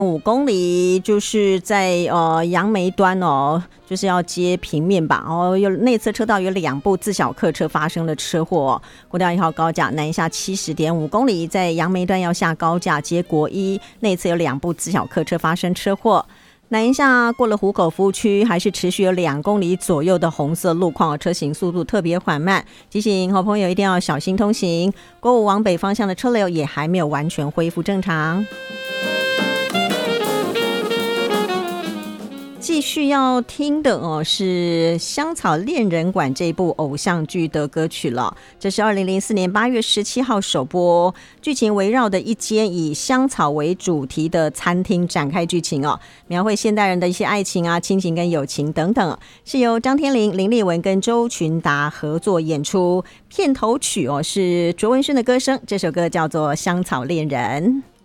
5公里，就是在杨梅端哦，就是要接平面吧。有内侧车道有2部自小客车发生了车祸国道1号高架南下70.5公里，在杨梅端要下高架接国一，内侧有2部自小客车发生车祸。南一下过了湖口服务区，还是持续有2公里左右的红色路况，车行速度特别缓慢，提醒好朋友一定要小心通行。国5往北方向的车流也还没有完全恢复正常。继续要听的是《香草恋人馆》这部偶像剧的歌曲了。这是2004年8月17号首播，剧情围绕的一间以香草为主题的餐厅展开剧情描绘现代人的一些爱情啊、亲情跟友情等等，是由张天林、林立文跟周群达合作演出。片头曲是卓文萱的歌声，这首歌叫做《香草恋人》。